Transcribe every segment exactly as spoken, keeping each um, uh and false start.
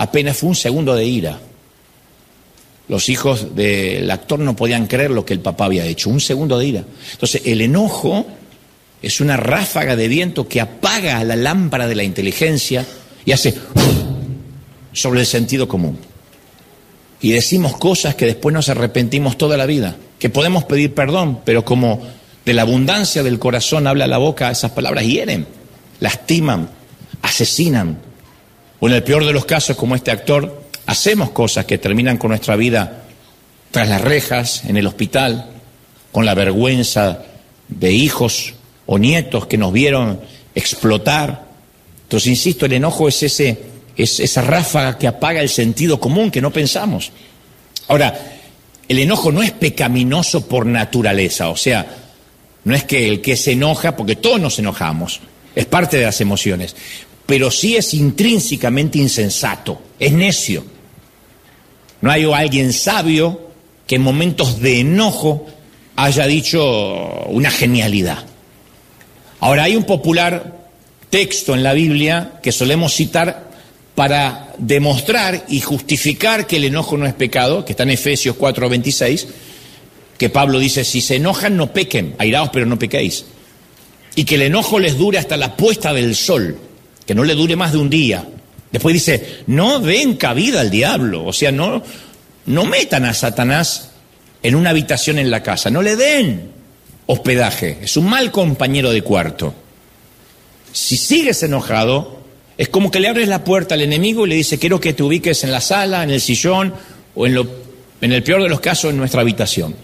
apenas fue un segundo de ira. Los hijos del actor no podían creer lo que el papá había hecho, un segundo de ira. Entonces, el enojo es una ráfaga de viento que apaga la lámpara de la inteligencia y hace sobre el sentido común. Y decimos cosas que después nos arrepentimos toda la vida, que podemos pedir perdón, pero como de la abundancia del corazón habla la boca, esas palabras hieren, lastiman, asesinan. O en el peor de los casos, como este actor, hacemos cosas que terminan con nuestra vida tras las rejas, en el hospital, con la vergüenza de hijos o nietos que nos vieron explotar. Entonces, insisto, el enojo es ese, es esa ráfaga que apaga el sentido común, que no pensamos. Ahora, el enojo no es pecaminoso por naturaleza, o sea, no es que el que se enoja, porque todos nos enojamos, es parte de las emociones, pero sí es intrínsecamente insensato, es necio. No hay alguien sabio que en momentos de enojo haya dicho una genialidad. Ahora, hay un popular texto en la Biblia que solemos citar para demostrar y justificar que el enojo no es pecado, que está en Efesios cuatro veintiséis, que Pablo dice, si se enojan no pequen, airaos pero no pequéis. Y que el enojo les dure hasta la puesta del sol, que no le dure más de un día. Después dice, no den cabida al diablo, o sea, no, no metan a Satanás en una habitación en la casa, no le den hospedaje, es un mal compañero de cuarto. Si sigues enojado, es como que le abres la puerta al enemigo y le dice, quiero que te ubiques en la sala, en el sillón, o en, lo, en el peor de los casos, en nuestra habitación.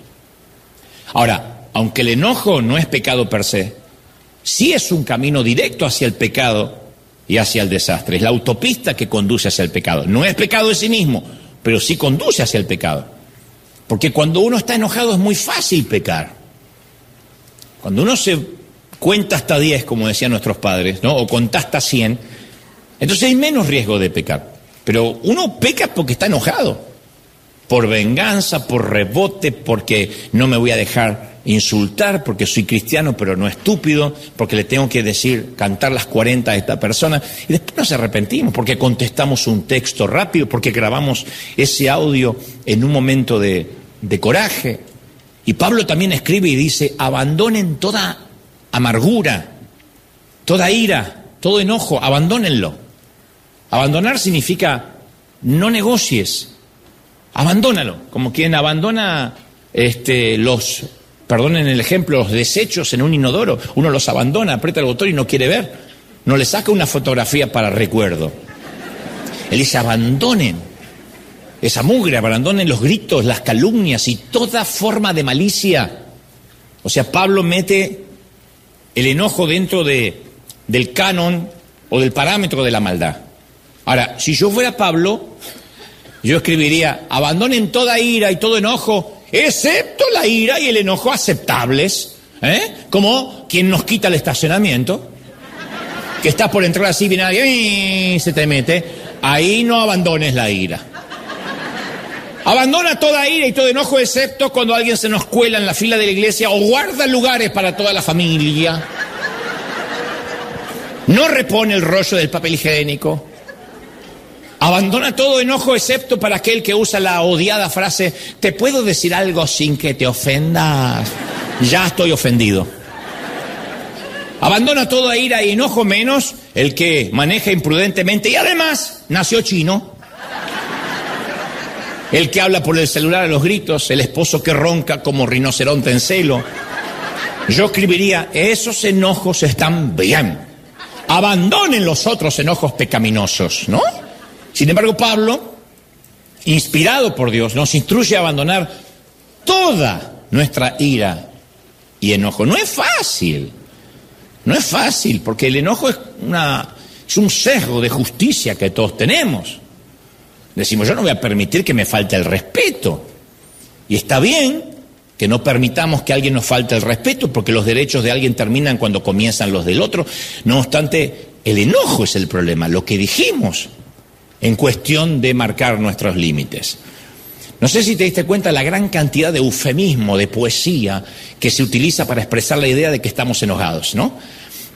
Ahora, aunque el enojo no es pecado per se, sí es un camino directo hacia el pecado y hacia el desastre. Es la autopista que conduce hacia el pecado. No es pecado en sí mismo, pero sí conduce hacia el pecado. Porque cuando uno está enojado es muy fácil pecar. Cuando uno se cuenta hasta diez, como decían nuestros padres, ¿no? O contá hasta cien, entonces hay menos riesgo de pecar. Pero uno peca porque está enojado. Por venganza, por rebote, porque no me voy a dejar insultar, porque soy cristiano pero no estúpido, porque le tengo que decir, cantar las cuarenta a esta persona, y después nos arrepentimos, porque contestamos un texto rápido, porque grabamos ese audio en un momento de, de coraje. Y Pablo también escribe y dice, abandonen toda amargura, toda ira, todo enojo, abandónenlo. Abandonar significa no negocies. Abandónalo, como quien abandona este, los, perdonen el ejemplo, los desechos en un inodoro. Uno los abandona, aprieta el botón y no quiere ver. No le saca una fotografía para recuerdo. Él dice, abandonen esa mugre, abandonen los gritos, las calumnias y toda forma de malicia. O sea, Pablo mete el enojo dentro de, del canon o del parámetro de la maldad. Ahora, si yo fuera Pablo, yo escribiría, abandonen toda ira y todo enojo, excepto la ira y el enojo aceptables, ¿eh? Como quien nos quita el estacionamiento, que estás por entrar así, viene alguien y se te mete, ahí no abandones la ira. Abandona toda ira y todo enojo, excepto cuando alguien se nos cuela en la fila de la iglesia o guarda lugares para toda la familia. No repone el rollo del papel higiénico. Abandona todo enojo excepto para aquel que usa la odiada frase, ¿te puedo decir algo sin que te ofendas? Ya estoy ofendido. Abandona toda ira y enojo menos el que maneja imprudentemente y además nació chino. El que habla por el celular a los gritos, el esposo que ronca como rinoceronte en celo. Yo escribiría, esos enojos están bien. Abandonen los otros enojos pecaminosos, ¿no? Sin embargo, Pablo, inspirado por Dios, nos instruye a abandonar toda nuestra ira y enojo. No es fácil, no es fácil, porque el enojo es, una, es un sesgo de justicia que todos tenemos. Decimos, yo no voy a permitir que me falte el respeto. Y está bien que no permitamos que alguien nos falte el respeto, porque los derechos de alguien terminan cuando comienzan los del otro. No obstante, el enojo es el problema, lo que dijimos en cuestión de marcar nuestros límites. No sé si te diste cuenta la gran cantidad de eufemismo, de poesía que se utiliza para expresar la idea de que estamos enojados, ¿no?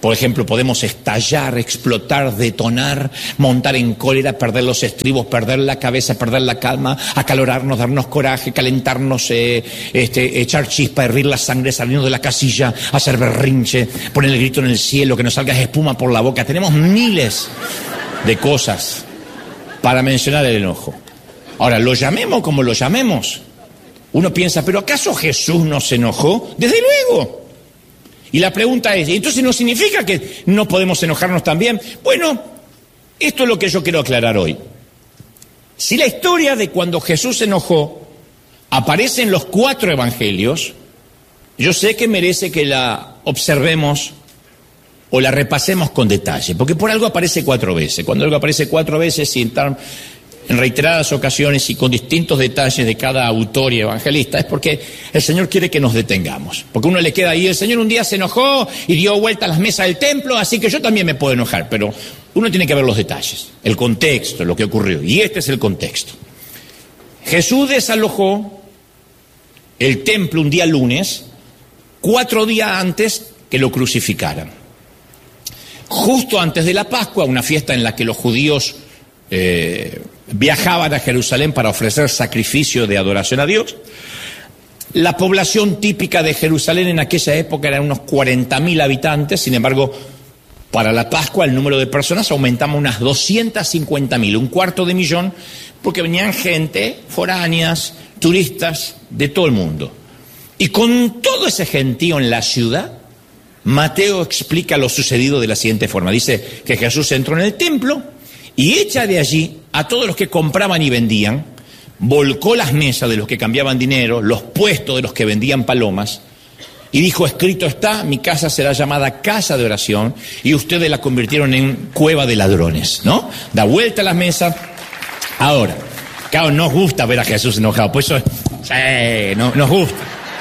Por ejemplo, podemos estallar, explotar, detonar, montar en cólera, perder los estribos, perder la cabeza, perder la calma, acalorarnos, darnos coraje, calentarnos, eh, este, echar chispa, hervir la sangre, salirnos de la casilla, hacer berrinche, poner el grito en el cielo, que nos salga espuma por la boca. Tenemos miles de cosas para mencionar el enojo. Ahora, lo llamemos como lo llamemos. Uno piensa, ¿pero acaso Jesús no se enojó? Desde luego. Y la pregunta es, ¿entonces no significa que no podemos enojarnos también? Bueno, esto es lo que yo quiero aclarar hoy. Si la historia de cuando Jesús se enojó aparece en los cuatro evangelios, yo sé que merece que la observemos o la repasemos con detalle, porque por algo aparece cuatro veces. Cuando algo aparece cuatro veces y en, en reiteradas ocasiones y con distintos detalles de cada autor y evangelista, es porque el Señor quiere que nos detengamos. Porque uno le queda ahí, el Señor un día se enojó y dio vuelta a las mesas del templo, así que yo también me puedo enojar. Pero uno tiene que ver los detalles, el contexto, lo que ocurrió. Y este es el contexto. Jesús desalojó el templo un día lunes, cuatro días antes que lo crucificaran. Justo antes de la Pascua, una fiesta en la que los judíos eh, viajaban a Jerusalén para ofrecer sacrificio de adoración a Dios. La población típica de Jerusalén en aquella época eran unos cuarenta mil habitantes, sin embargo, para la Pascua el número de personas aumentaba unas doscientas cincuenta mil, un cuarto de millón, porque venían gente, foráneas, turistas de todo el mundo. Y con todo ese gentío en la ciudad, Mateo explica lo sucedido de la siguiente forma. Dice que Jesús entró en el templo y echa de allí a todos los que compraban y vendían, volcó las mesas de los que cambiaban dinero, los puestos de los que vendían palomas, y dijo, escrito está, mi casa será llamada casa de oración, y ustedes la convirtieron en cueva de ladrones, ¿no? Da vuelta a las mesas. Ahora, claro, nos gusta ver a Jesús enojado, pues eso, sí, no, nos gusta.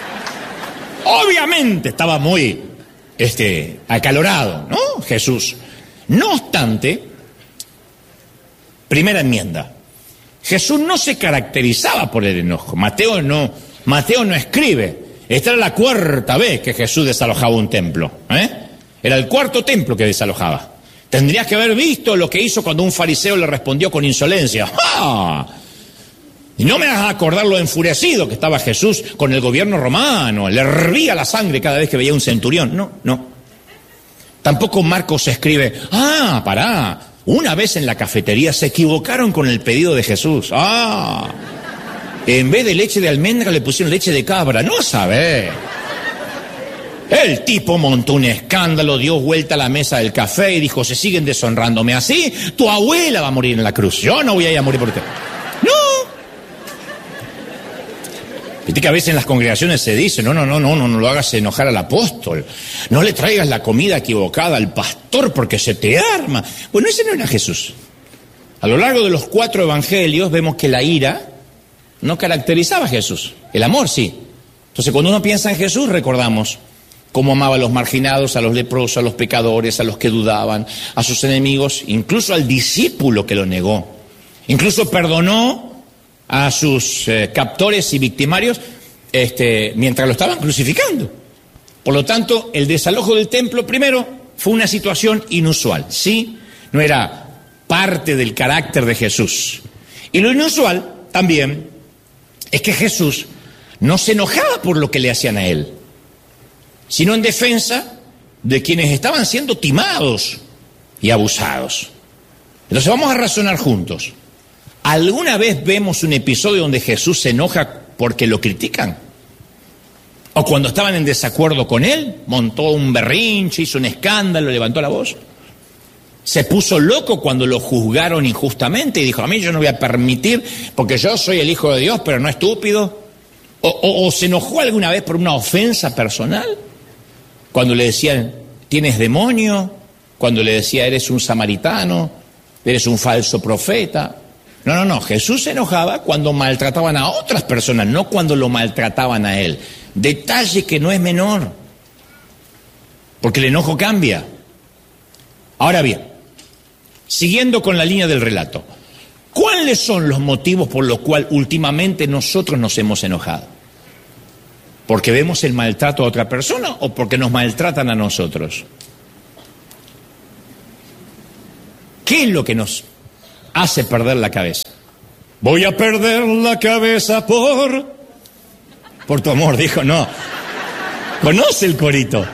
Obviamente estaba muy este, acalorado, ¿no? Jesús. No obstante, primera enmienda, Jesús no se caracterizaba por el enojo. Mateo no, Mateo no escribe. Esta era la cuarta vez que Jesús desalojaba un templo, ¿eh? Era el cuarto templo que desalojaba. Tendrías que haber visto lo que hizo cuando un fariseo le respondió con insolencia. ¡Ah! Y no me vas a acordar lo enfurecido que estaba Jesús con el gobierno romano. Le hervía la sangre cada vez que veía un centurión. No, no. Tampoco Marcos escribe, ah, pará, una vez en la cafetería se equivocaron con el pedido de Jesús. Ah, en vez de leche de almendra le pusieron leche de cabra. No sabés. El tipo montó un escándalo, dio vuelta a la mesa del café y dijo, se siguen deshonrándome así, tu abuela va a morir en la cruz. Yo no voy a ir a morir por usted. No. Viste que a veces en las congregaciones se dice, no, no, no, no, no, no lo hagas enojar al apóstol. No le traigas la comida equivocada al pastor porque se te arma. Bueno, ese no era Jesús. A lo largo de los cuatro evangelios vemos que la ira no caracterizaba a Jesús. El amor sí. Entonces cuando uno piensa en Jesús recordamos cómo amaba a los marginados, a los leprosos, a los pecadores, a los que dudaban, a sus enemigos, incluso al discípulo que lo negó. Incluso perdonó a sus eh, captores y victimarios este, mientras lo estaban crucificando. Por lo tanto, el desalojo del templo, primero, fue una situación inusual, ¿sí? No era parte del carácter de Jesús. Y lo inusual, también, es que Jesús no se enojaba por lo que le hacían a él, sino en defensa de quienes estaban siendo timados y abusados. Entonces vamos a razonar juntos. ¿Alguna vez vemos un episodio donde Jesús se enoja porque lo critican? ¿O cuando estaban en desacuerdo con él, montó un berrinche, hizo un escándalo, levantó la voz? ¿Se puso loco cuando lo juzgaron injustamente y dijo, a mí yo no voy a permitir porque yo soy el Hijo de Dios, pero no estúpido? ¿O, o, o se enojó alguna vez por una ofensa personal? Cuando le decían, tienes demonio, cuando le decía, eres un samaritano, eres un falso profeta. No, no, no, Jesús se enojaba cuando maltrataban a otras personas, no cuando lo maltrataban a él. Detalle que no es menor, porque el enojo cambia. Ahora bien, siguiendo con la línea del relato, ¿cuáles son los motivos por los cuales últimamente nosotros nos hemos enojado? ¿Porque vemos el maltrato a otra persona o porque nos maltratan a nosotros? ¿Qué es lo que nos hace perder la cabeza? Voy a perder la cabeza por... Por tu amor, dijo, no. Conoce el corito.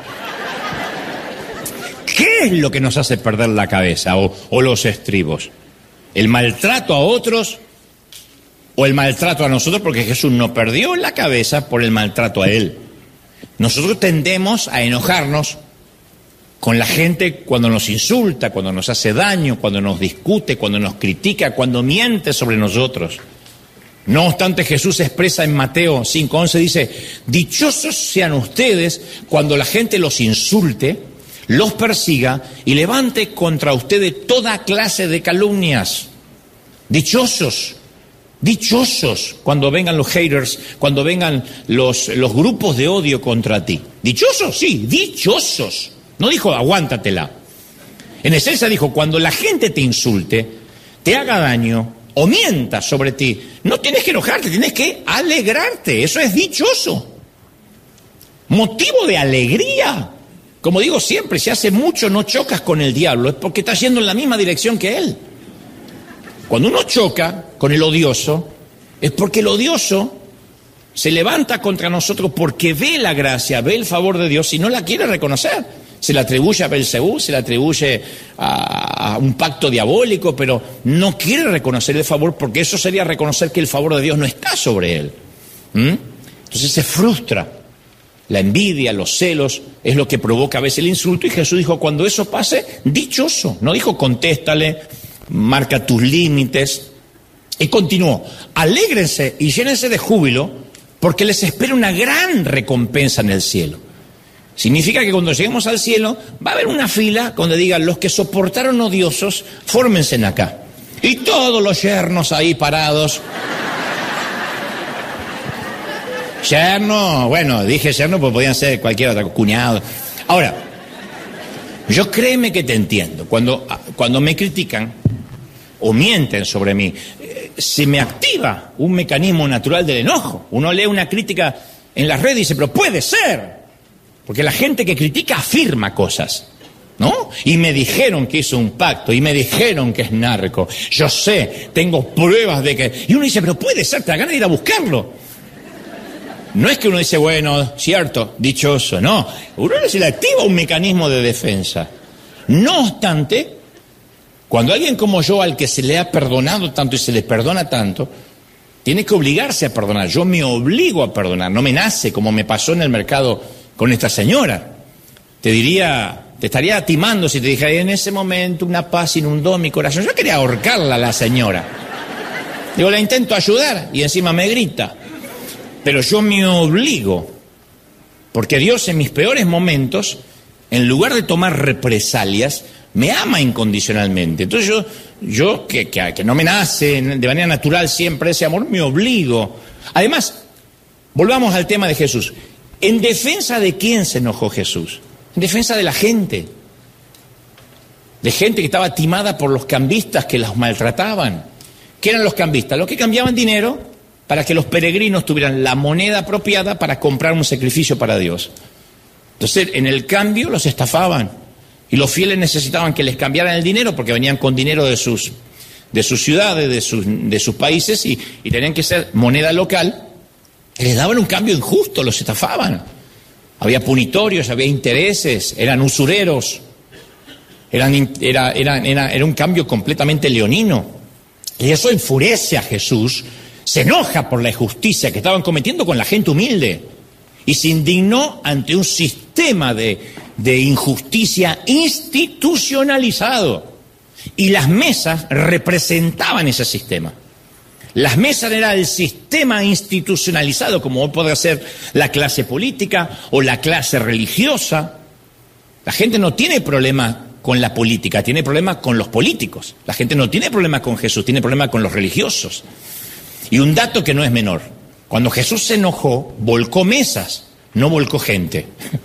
¿Qué es lo que nos hace perder la cabeza o, o los estribos? ¿El maltrato a otros o el maltrato a nosotros? Porque Jesús no perdió la cabeza por el maltrato a Él. Nosotros tendemos a enojarnos con la gente cuando nos insulta, cuando nos hace daño, cuando nos discute, cuando nos critica, cuando miente sobre nosotros. No obstante, Jesús expresa en Mateo cinco once, dice, dichosos sean ustedes cuando la gente los insulte, los persiga y levante contra ustedes toda clase de calumnias. Dichosos, dichosos cuando vengan los haters, cuando vengan los, los grupos de odio contra ti. Dichosos, sí, dichosos. No dijo aguántatela. En esencia dijo, cuando la gente te insulte, te haga daño o mienta sobre ti, no tienes que enojarte, tienes que alegrarte. Eso es dichoso. Motivo de alegría. Como digo siempre, si hace mucho no chocas con el diablo, es porque estás yendo en la misma dirección que él. Cuando uno choca con el odioso, es porque el odioso se levanta contra nosotros porque ve la gracia, ve el favor de Dios y no la quiere reconocer. Se le atribuye a Belcebú, se le atribuye a, a un pacto diabólico, pero no quiere reconocer el favor porque eso sería reconocer que el favor de Dios no está sobre él. ¿Mm? Entonces se frustra. La envidia, los celos, es lo que provoca a veces el insulto. Y Jesús dijo, cuando eso pase, dichoso. No dijo, contéstale, marca tus límites. Y continuó, alégrense y llénense de júbilo, porque les espera una gran recompensa en el cielo. Significa que cuando lleguemos al cielo, va a haber una fila donde digan, los que soportaron odiosos, fórmense en acá. Y todos los yernos ahí parados... Yerno, bueno, dije yerno porque podían ser cualquier otro, cuñado. Ahora, yo créeme que te entiendo. Cuando, cuando me critican o mienten sobre mí, eh, se me activa un mecanismo natural del enojo. Uno lee una crítica en las redes y dice, pero puede ser. Porque la gente que critica afirma cosas, ¿no? Y me dijeron que hizo un pacto, y me dijeron que es narco. Yo sé, tengo pruebas de que... Y uno dice, pero puede ser, te da ganas de ir a buscarlo. No es que uno dice, bueno, cierto, dichoso, no. Uno se le activa un mecanismo de defensa. No obstante, cuando alguien como yo, al que se le ha perdonado tanto y se le perdona tanto, tiene que obligarse a perdonar. Yo me obligo a perdonar, no me nace como me pasó en el mercado con esta señora. Te diría, te estaría timando si te dijera, en ese momento una paz inundó mi corazón. Yo quería ahorcarla a la señora. Digo, la intento ayudar y encima me grita. Pero yo me obligo, porque Dios en mis peores momentos, en lugar de tomar represalias, me ama incondicionalmente. Entonces yo, yo que, que, que no me nace de manera natural siempre ese amor, me obligo. Además, volvamos al tema de Jesús. ¿En defensa de quién se enojó Jesús? En defensa de la gente. De gente que estaba timada por los cambistas que los maltrataban. ¿Qué eran los cambistas? Los que cambiaban dinero para que los peregrinos tuvieran la moneda apropiada para comprar un sacrificio para Dios. Entonces, en el cambio los estafaban. Y los fieles necesitaban que les cambiaran el dinero porque venían con dinero de sus, de sus ciudades, de sus, de sus países, y, y tenían que ser moneda local. Y les daban un cambio injusto, los estafaban. Había punitorios, había intereses, eran usureros. Eran, era, era, era, era un cambio completamente leonino. Y eso enfurece a Jesús. Se enoja por la injusticia que estaban cometiendo con la gente humilde y se indignó ante un sistema de, de injusticia institucionalizado. Y las mesas representaban ese sistema. Las mesas eran el sistema institucionalizado, como hoy puede ser la clase política o la clase religiosa. La gente no tiene problema con la política, tiene problema con los políticos. La gente no tiene problema con Jesús, tiene problema con los religiosos. Y un dato que no es menor, cuando Jesús se enojó, volcó mesas, no volcó gente.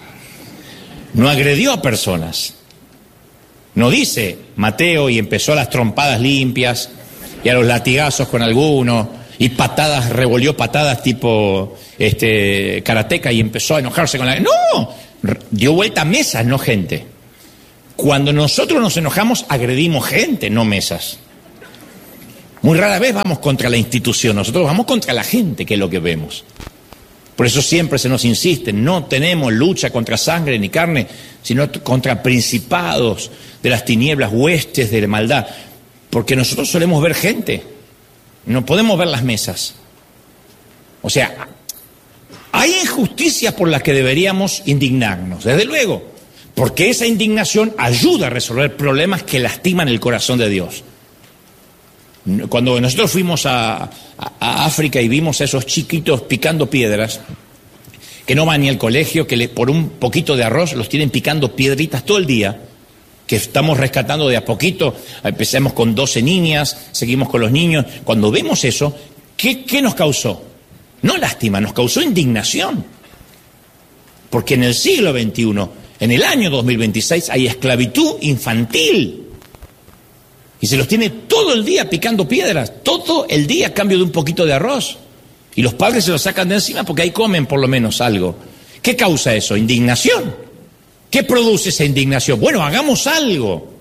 No agredió a personas. No dice Mateo y empezó a las trompadas limpias y a los latigazos con alguno y patadas, revolvió patadas tipo este, karateca y empezó a enojarse con la... No, dio vuelta a mesas, no gente. Cuando nosotros nos enojamos, agredimos gente, no mesas. Muy rara vez vamos contra la institución, nosotros vamos contra la gente, que es lo que vemos. Por eso siempre se nos insiste, no tenemos lucha contra sangre ni carne, sino contra principados de las tinieblas, huestes de la maldad. Porque nosotros solemos ver gente, no podemos ver las mesas. O sea, hay injusticias por las que deberíamos indignarnos, desde luego, porque esa indignación ayuda a resolver problemas que lastiman el corazón de Dios. Cuando nosotros fuimos a, a, a África y vimos a esos chiquitos picando piedras, que no van ni al colegio, que le, por un poquito de arroz los tienen picando piedritas todo el día, que estamos rescatando de a poquito, empezamos con doce niñas, seguimos con los niños. Cuando vemos eso, ¿qué, qué nos causó? No lástima, nos causó indignación. Porque en el siglo veintiuno, en el año dos mil veintiséis, hay esclavitud infantil. Y se los tiene todo el día picando piedras, todo el día a cambio de un poquito de arroz. Y los padres se lo sacan de encima porque ahí comen por lo menos algo. ¿Qué causa eso? Indignación. ¿Qué produce esa indignación? Bueno, hagamos algo.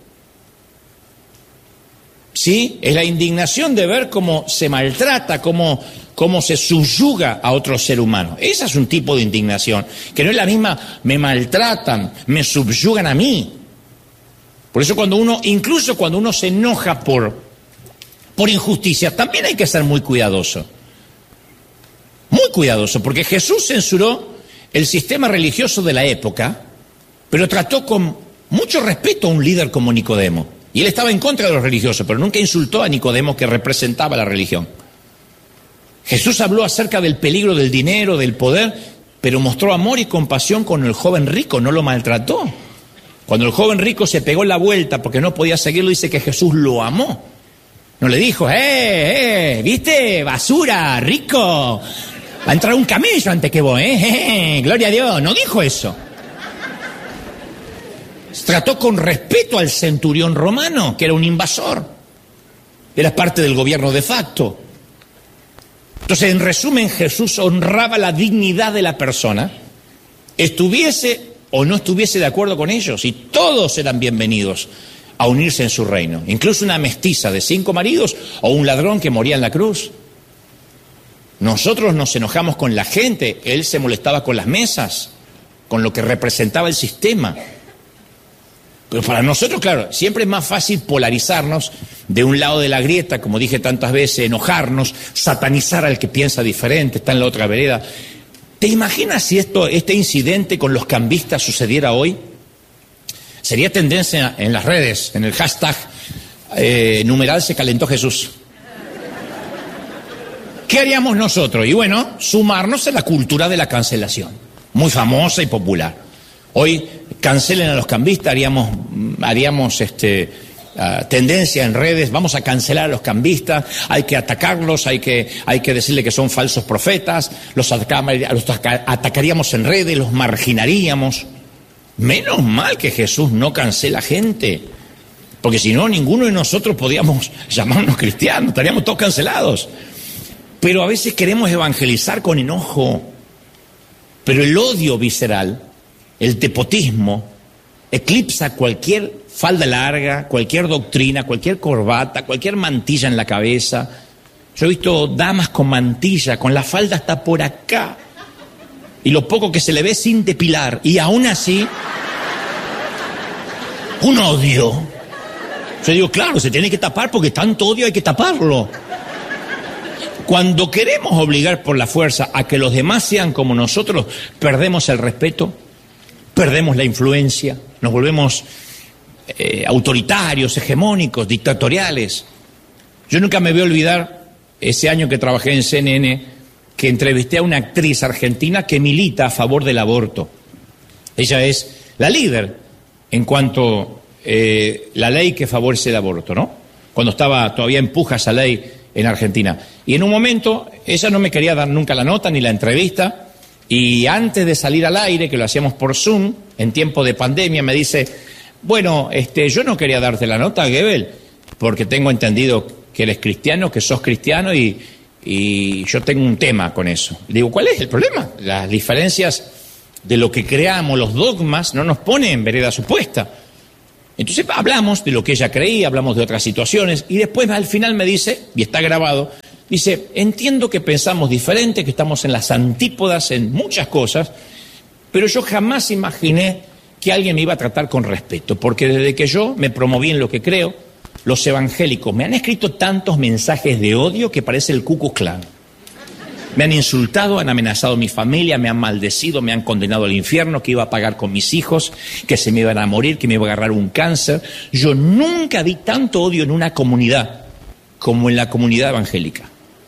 ¿Sí? Es la indignación de ver cómo se maltrata, cómo, cómo se subyuga a otro ser humano. Ese es un tipo de indignación, que no es la misma, me maltratan, me subyugan a mí. Por eso cuando uno, incluso cuando uno se enoja por, por injusticia, también hay que ser muy cuidadoso. Muy cuidadoso, porque Jesús censuró el sistema religioso de la época, pero trató con mucho respeto a un líder como Nicodemo. Y él estaba en contra de los religiosos, pero nunca insultó a Nicodemo, que representaba la religión. Jesús habló acerca del peligro del dinero, del poder, pero mostró amor y compasión con el joven rico, no lo maltrató. Cuando el joven rico se pegó la vuelta porque no podía seguirlo, dice que Jesús lo amó. No le dijo, eh, eh, ¿viste? Basura, rico. Va a entrar un camello antes que vos, eh, eh, gloria a Dios. No dijo eso. Trató con respeto al centurión romano, que era un invasor. Era parte del gobierno de facto. Entonces, en resumen, Jesús honraba la dignidad de la persona, estuviese o no estuviese de acuerdo con ellos, y todos eran bienvenidos a unirse en su reino. Incluso una mestiza de cinco maridos o un ladrón que moría en la cruz. Nosotros nos enojamos con la gente, él se molestaba con las mesas, con lo que representaba el sistema. Pero para nosotros, claro, siempre es más fácil polarizarnos de un lado de la grieta, como dije tantas veces, enojarnos, satanizar al que piensa diferente, está en la otra vereda. ¿Te imaginas si esto, este incidente con los cambistas sucediera hoy? Sería tendencia en las redes, en el hashtag eh, numeral se calentó Jesús. ¿Qué haríamos nosotros? Y bueno, sumarnos a la cultura de la cancelación, muy famosa y popular. Hoy cancelen a los cambistas, haríamos, haríamos este, uh, tendencia en redes, vamos a cancelar a los cambistas, hay que atacarlos, hay que, hay que decirle que son falsos profetas, los, ataca, los atacaríamos en redes, los marginaríamos. Menos mal que Jesús no cancela gente, porque si no, ninguno de nosotros podíamos llamarnos cristianos, estaríamos todos cancelados. Pero a veces queremos evangelizar con enojo, pero el odio visceral, el tepotismo, eclipsa cualquier falda larga, cualquier doctrina, cualquier corbata, cualquier mantilla en la cabeza. Yo he visto damas con mantilla, con la falda hasta por acá, y lo poco que se le ve sin depilar, y aún así, un odio. Yo digo, claro, se tiene que tapar porque tanto odio hay que taparlo. Cuando queremos obligar por la fuerza a que los demás sean como nosotros, perdemos el respeto, perdemos la influencia, nos volvemos eh, autoritarios, hegemónicos, dictatoriales. Yo nunca me voy a olvidar ese año que trabajé en C N N, que entrevisté a una actriz argentina que milita a favor del aborto. Ella es la líder en cuanto a eh, la ley que favorece el aborto, ¿no? Cuando estaba todavía en puja esa ley en Argentina. Y en un momento, ella no me quería dar nunca la nota ni la entrevista, y antes de salir al aire, que lo hacíamos por Zoom, en tiempo de pandemia, me dice, bueno, este, yo no quería darte la nota, Goebbels, porque tengo entendido que eres cristiano, que sos cristiano, y, y yo tengo un tema con eso. Le digo, ¿cuál es el problema? Las diferencias de lo que creamos, los dogmas, no nos ponen en vereda supuesta. Entonces hablamos de lo que ella creía, hablamos de otras situaciones, y después al final me dice, y está grabado, dice, entiendo que pensamos diferente, que estamos en las antípodas en muchas cosas, pero yo jamás imaginé que alguien me iba a tratar con respeto, porque desde que yo me promoví en lo que creo, los evangélicos me han escrito tantos mensajes de odio que parece el Ku Klux Klan. Me han insultado, han amenazado a mi familia, me han maldecido, me han condenado al infierno, que iba a pagar con mis hijos, que se me iban a morir, que me iba a agarrar un cáncer. Yo nunca vi tanto odio en una comunidad como en la comunidad evangélica.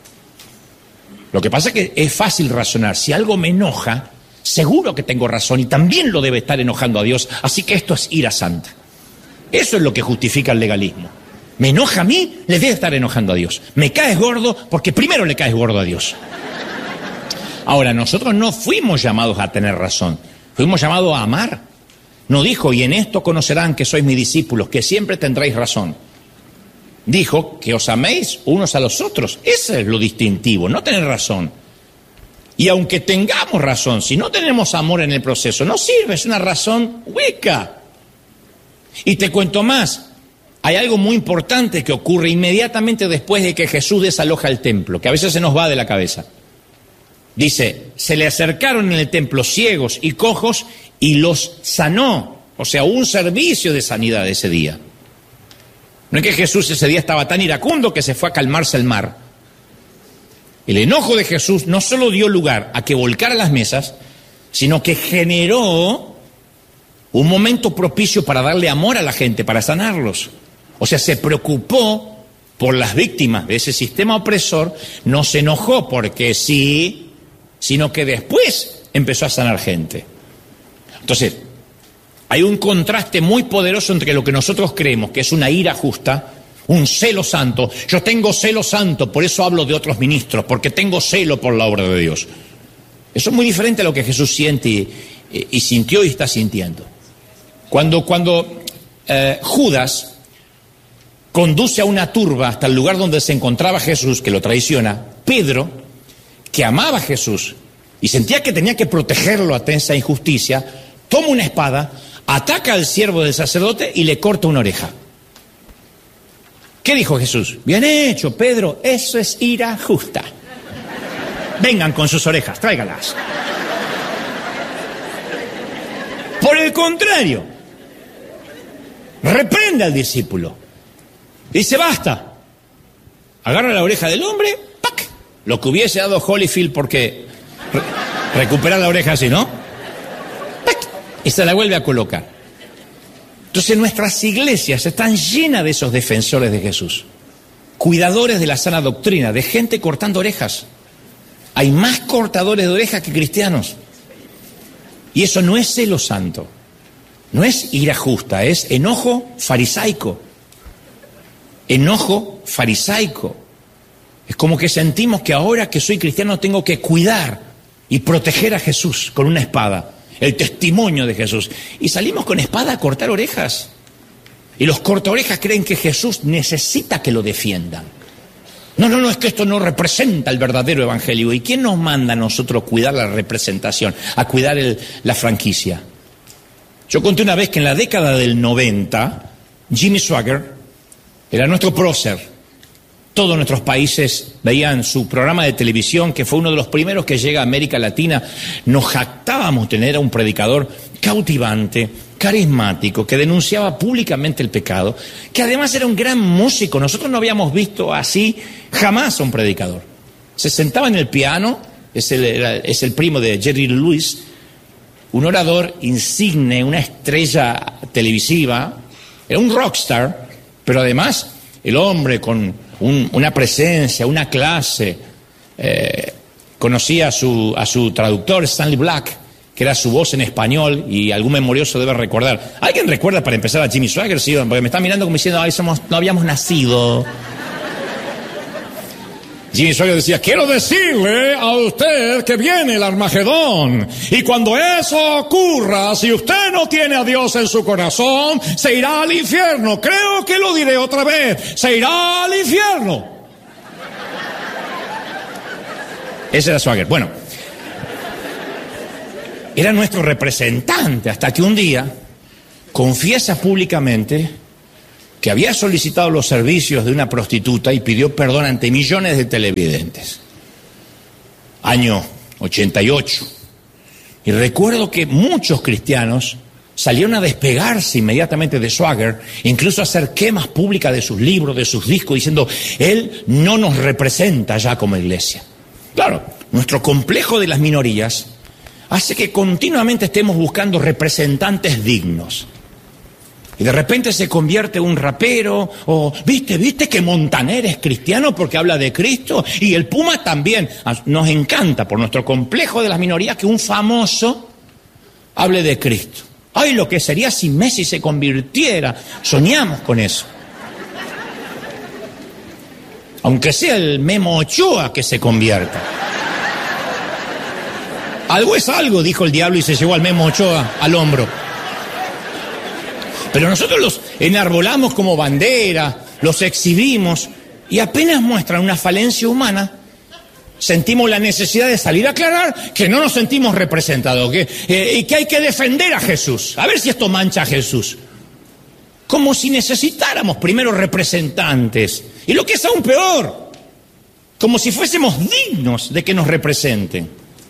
Lo que pasa es que es fácil razonar. Si algo me enoja, seguro que tengo razón y también lo debe estar enojando a Dios. Así que esto es ira santa. Eso es lo que justifica el legalismo. Me enoja a mí, le debe estar enojando a Dios. Me caes gordo porque primero le caes gordo a Dios. Ahora, nosotros no fuimos llamados a tener razón, fuimos llamados a amar. No dijo, y en esto conocerán que sois mis discípulos, que siempre tendréis razón. Dijo que os améis unos a los otros. Ese es lo distintivo, no tener razón. Y aunque tengamos razón, si no tenemos amor en el proceso, no sirve, es una razón hueca. Y te cuento más, hay algo muy importante que ocurre inmediatamente después de que Jesús desaloja el templo, que a veces se nos va de la cabeza. Dice, se le acercaron en el templo ciegos y cojos y los sanó. O sea, hubo un servicio de sanidad ese día. No es que Jesús ese día estaba tan iracundo que se fue a calmarse el mar. El enojo de Jesús no solo dio lugar a que volcara las mesas, sino que generó un momento propicio para darle amor a la gente, para sanarlos. O sea, se preocupó por las víctimas de ese sistema opresor, no se enojó porque sí, sino que después empezó a sanar gente. Entonces, hay un contraste muy poderoso entre lo que nosotros creemos que es una ira justa, un celo santo. Yo tengo celo santo, por eso hablo de otros ministros, porque tengo celo por la obra de Dios. Eso es muy diferente a lo que Jesús siente y, y, y sintió y está sintiendo. Cuando, cuando eh, Judas conduce a una turba hasta el lugar donde se encontraba Jesús, que lo traiciona, Pedro, que amaba a Jesús y sentía que tenía que protegerlo ante esa injusticia, toma una espada, ataca al siervo del sacerdote y le corta una oreja. ¿Qué dijo Jesús? Bien hecho, Pedro, eso es ira justa. Vengan con sus orejas, tráigalas. Por el contrario, reprende al discípulo. Dice, basta. Agarra la oreja del hombre, ¡pac! Lo que hubiese dado Holyfield porque re recupera la oreja así, ¿no? ¡Pac! Y se la vuelve a colocar. Entonces nuestras iglesias están llenas de esos defensores de Jesús, cuidadores de la sana doctrina, de gente cortando orejas. Hay más cortadores de orejas que cristianos. Y eso no es celo santo, no es ira justa, es enojo farisaico. Enojo farisaico. Es como que sentimos que ahora que soy cristiano tengo que cuidar y proteger a Jesús con una espada, el testimonio de Jesús. Y salimos con espada a cortar orejas. Y los corta orejas creen que Jesús necesita que lo defiendan. No, no, no, es que esto no representa el verdadero evangelio. ¿Y quién nos manda a nosotros cuidar la representación, a cuidar el, la franquicia? Yo conté una vez que en la década del noventa, Jimmy Swaggart era nuestro prócer. Todos nuestros países veían su programa de televisión, que fue uno de los primeros que llega a América Latina. Nos jactábamos de tener a un predicador cautivante, carismático, que denunciaba públicamente el pecado, que además era un gran músico. Nosotros no habíamos visto así jamás a un predicador. Se sentaba en el piano, es el, era, es el primo de Jerry Lewis, un orador insigne, una estrella televisiva, era un rockstar, pero además el hombre con un, una presencia, una clase. Eh, conocía a su, a su traductor, Stanley Black, que era su voz en español, y algún memorioso debe recordar. ¿Alguien recuerda para empezar a Jimmy Swaggart? Sí, porque me está mirando como diciendo, ay, somos, no habíamos nacido. Jimmy Swaggart decía, quiero decirle a usted que viene el Armagedón, y cuando eso ocurra, si usted no tiene a Dios en su corazón, se irá al infierno. Creo que lo diré otra vez, se irá al infierno. Ese era Swaggart. Bueno, era nuestro representante, hasta que un día confiesa públicamente que había solicitado los servicios de una prostituta y pidió perdón ante millones de televidentes. Año ochenta y ocho. Y recuerdo que muchos cristianos salieron a despegarse inmediatamente de Swagger, incluso a hacer quemas públicas de sus libros, de sus discos, diciendo, él no nos representa ya como iglesia. Claro, nuestro complejo de las minorías hace que continuamente estemos buscando representantes dignos. Y de repente se convierte un rapero, o viste, viste que Montaner es cristiano porque habla de Cristo, y el Puma también. Nos encanta por nuestro complejo de las minorías que un famoso hable de Cristo. Ay, lo que sería si Messi se convirtiera. Soñamos con eso. Aunque sea el Memo Ochoa que se convierta. Algo es algo, dijo el diablo y se llevó al Memo Ochoa al hombro. Pero nosotros los enarbolamos como bandera, los exhibimos y apenas muestran una falencia humana, sentimos la necesidad de salir a aclarar que no nos sentimos representados, que, eh, y que hay que defender a Jesús. A ver si esto mancha a Jesús. Como si necesitáramos primero representantes. Y lo que es aún peor, como si fuésemos dignos de que nos representen.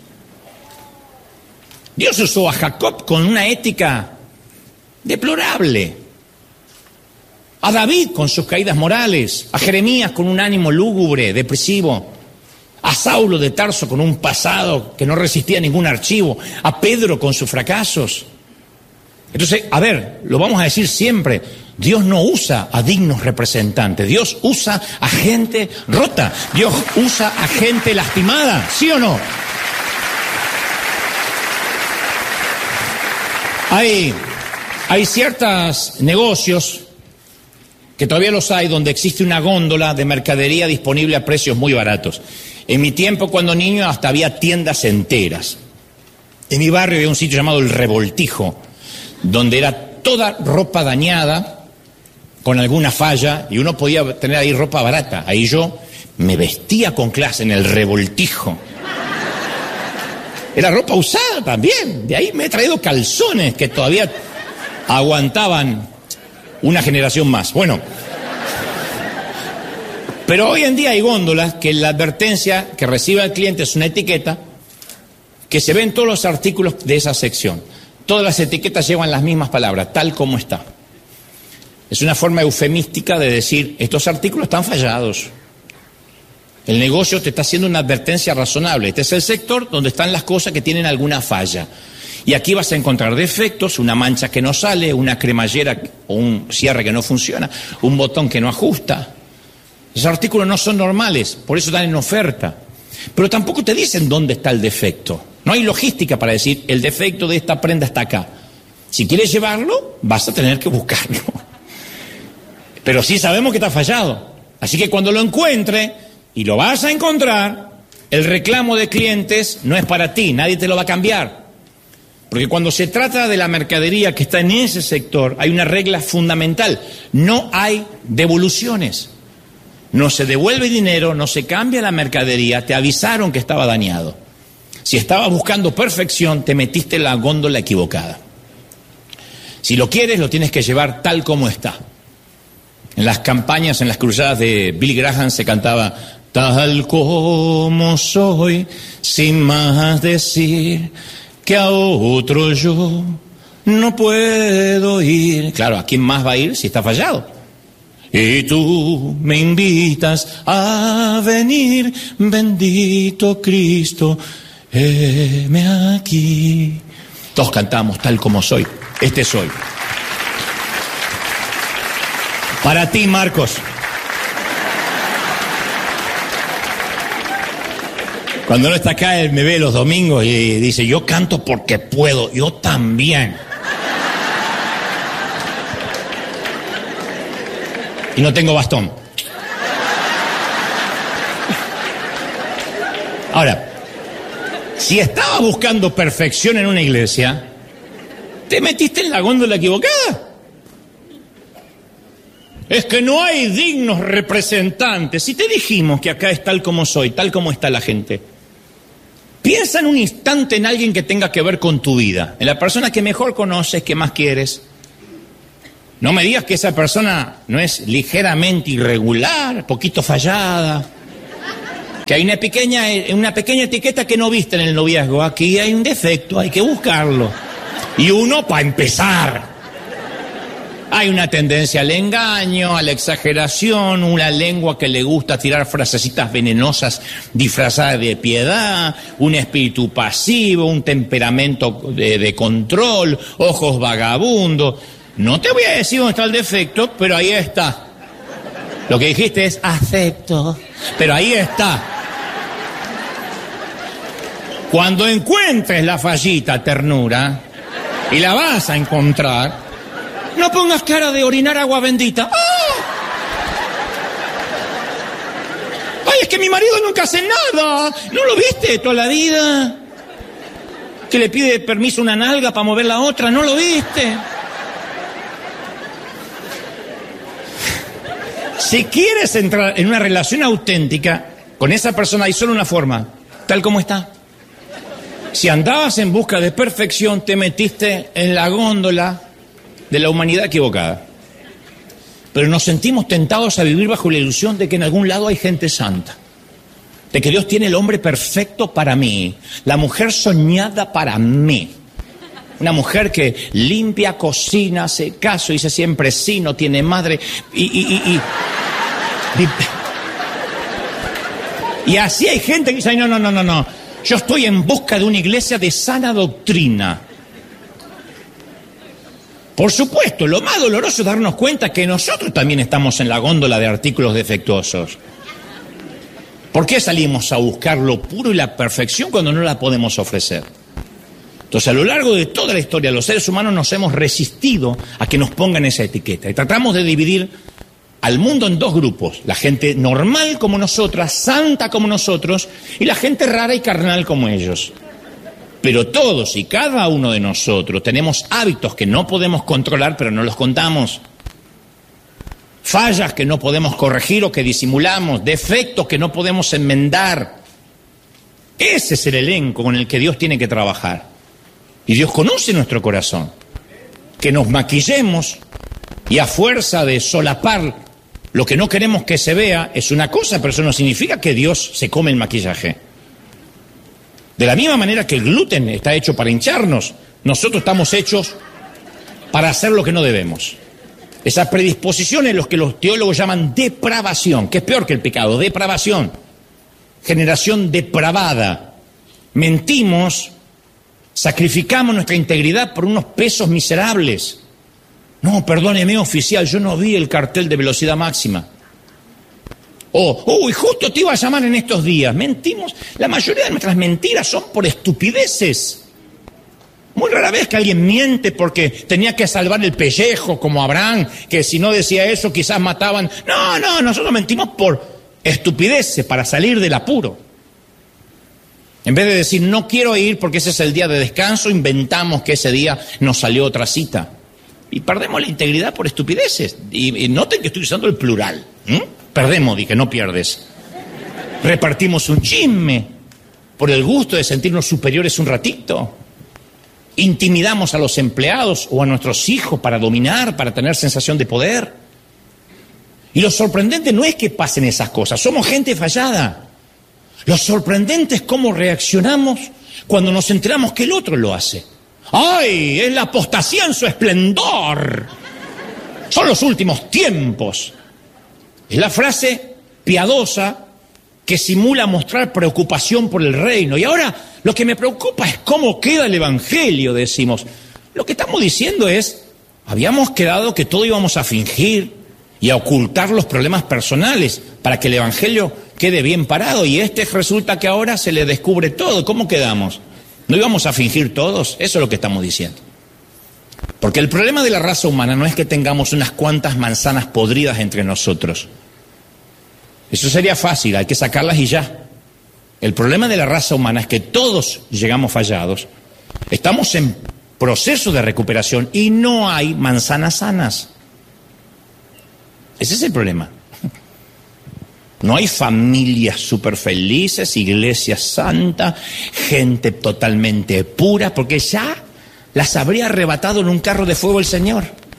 Dios usó a Jacob con una ética deplorable, a David con sus caídas morales, a Jeremías con un ánimo lúgubre, depresivo, a Saulo de Tarso con un pasado que no resistía ningún archivo, a Pedro con sus fracasos. Entonces, a ver, lo vamos a decir siempre, Dios no usa a dignos representantes, Dios usa a gente rota, Dios usa a gente lastimada, ¿sí o no? Hay... Hay ciertos negocios, que todavía los hay, donde existe una góndola de mercadería disponible a precios muy baratos. En mi tiempo, cuando niño, hasta había tiendas enteras. En mi barrio había un sitio llamado El Revoltijo, donde era toda ropa dañada, con alguna falla, y uno podía tener ahí ropa barata. Ahí yo me vestía con clase en El Revoltijo. Era ropa usada también. De ahí me he traído calzones que todavía aguantaban una generación más. Bueno, pero hoy en día hay góndolas que la advertencia que recibe el cliente es una etiqueta que se ven todos los artículos de esa sección. Todas las etiquetas llevan las mismas palabras, tal como está. Es una forma eufemística de decir, estos artículos están fallados. El negocio te está haciendo una advertencia razonable. Este es el sector donde están las cosas que tienen alguna falla. Y aquí vas a encontrar defectos, una mancha que no sale, una cremallera o un cierre que no funciona, un botón que no ajusta. Esos artículos no son normales, por eso están en oferta. Pero tampoco te dicen dónde está el defecto. No hay logística para decir, el defecto de esta prenda está acá. Si quieres llevarlo, vas a tener que buscarlo. Pero sí sabemos que está fallado. Así que cuando lo encuentre, y lo vas a encontrar, el reclamo de clientes no es para ti, nadie te lo va a cambiar. Porque cuando se trata de la mercadería que está en ese sector, hay una regla fundamental. No hay devoluciones. No se devuelve dinero, no se cambia la mercadería, te avisaron que estaba dañado. Si estabas buscando perfección, te metiste en la góndola equivocada. Si lo quieres, lo tienes que llevar tal como está. En las campañas, en las cruzadas de Billy Graham se cantaba, tal como soy, sin más decir, que a otro yo no puedo ir. Claro, ¿a quién más va a ir si está fallado? Y tú me invitas a venir, bendito Cristo, heme aquí. Todos cantamos tal como soy, este soy. Para ti, Marcos. Cuando no está acá, él me ve los domingos y dice, yo canto porque puedo, yo también. Y no tengo bastón. Ahora, si estabas buscando perfección en una iglesia, te metiste en la góndola equivocada. Es que no hay dignos representantes. Si te dijimos que acá es tal como soy, tal como está la gente, piensa en un instante en alguien que tenga que ver con tu vida, en la persona que mejor conoces, que más quieres. No me digas que esa persona no es ligeramente irregular, poquito fallada. Que hay una pequeña, una pequeña etiqueta que no viste en el noviazgo. Aquí hay un defecto, hay que buscarlo. Y uno para empezar. Hay una tendencia al engaño, a la exageración, una lengua que le gusta tirar frasecitas venenosas disfrazadas de piedad, un espíritu pasivo, un temperamento de, de control, ojos vagabundos. No te voy a decir dónde está el defecto, pero ahí está. Lo que dijiste es afecto, pero ahí está. Cuando encuentres la fallita, ternura, y la vas a encontrar, no pongas cara de orinar agua bendita. ¡Ah! ¡Ay, es que mi marido nunca hace nada! ¿No lo viste toda la vida? Que le pide permiso a una nalga para mover la otra, ¿no lo viste? Si quieres entrar en una relación auténtica con esa persona, hay solo una forma, tal como está. Si andabas en busca de perfección, te metiste en la góndola de la humanidad equivocada. Pero nos sentimos tentados a vivir bajo la ilusión de que en algún lado hay gente santa, de que Dios tiene el hombre perfecto para mí, la mujer soñada para mí, una mujer que limpia, cocina, hace caso, dice siempre sí, no tiene madre, y, y, y, y, y, y así hay gente que dice, no, no, no, no, no, yo estoy en busca de una iglesia de sana doctrina. Por supuesto, lo más doloroso es darnos cuenta que nosotros también estamos en la góndola de artículos defectuosos. ¿Por qué salimos a buscar lo puro y la perfección cuando no la podemos ofrecer? Entonces, a lo largo de toda la historia, los seres humanos nos hemos resistido a que nos pongan esa etiqueta. Y tratamos de dividir al mundo en dos grupos. La gente normal como nosotras, santa como nosotros, y la gente rara y carnal como ellos. Pero todos y cada uno de nosotros tenemos hábitos que no podemos controlar, pero no los contamos. Fallas que no podemos corregir o que disimulamos, defectos que no podemos enmendar. Ese es el elenco con el que Dios tiene que trabajar. Y Dios conoce nuestro corazón. Que nos maquillemos y a fuerza de solapar lo que no queremos que se vea es una cosa, pero eso no significa que Dios se come el maquillaje. De la misma manera que el gluten está hecho para hincharnos, nosotros estamos hechos para hacer lo que no debemos. Esa predisposición es lo que los teólogos llaman depravación, que es peor que el pecado, depravación. Generación depravada. Mentimos, sacrificamos nuestra integridad por unos pesos miserables. No, perdóneme, oficial, yo no vi el cartel de velocidad máxima. Oh, uy, justo te iba a llamar en estos días. Mentimos. La mayoría de nuestras mentiras son por estupideces. Muy rara vez que alguien miente porque tenía que salvar el pellejo, como Abraham, que si no decía eso quizás mataban. No, no, nosotros mentimos por estupideces, para salir del apuro. En vez de decir, no quiero ir porque ese es el día de descanso, inventamos que ese día nos salió otra cita. Y perdemos la integridad por estupideces. Y, y noten que estoy usando el plural. ¿Mm? Perdemos, dije, no pierdes. Repartimos un chisme por el gusto de sentirnos superiores un ratito. Intimidamos a los empleados o a nuestros hijos para dominar, para tener sensación de poder. Y lo sorprendente no es que pasen esas cosas, somos gente fallada. Lo sorprendente es cómo reaccionamos cuando nos enteramos que el otro lo hace. ¡Ay! Es la apostasía en su esplendor. Son los últimos tiempos. Es la frase piadosa que simula mostrar preocupación por el reino. Y ahora lo que me preocupa es cómo queda el evangelio, decimos. Lo que estamos diciendo es, habíamos quedado que todo íbamos a fingir y a ocultar los problemas personales para que el evangelio quede bien parado. Y este resulta que ahora se le descubre todo. ¿Cómo quedamos? ¿No íbamos a fingir todos? Eso es lo que estamos diciendo. Porque el problema de la raza humana no es que tengamos unas cuantas manzanas podridas entre nosotros. Eso sería fácil, hay que sacarlas y ya. El problema de la raza humana es que todos llegamos fallados, estamos en proceso de recuperación y no hay manzanas sanas. Ese es el problema. No hay familias súper felices, iglesias santas, gente totalmente pura, porque ya las habría arrebatado en un carro de fuego el Señor.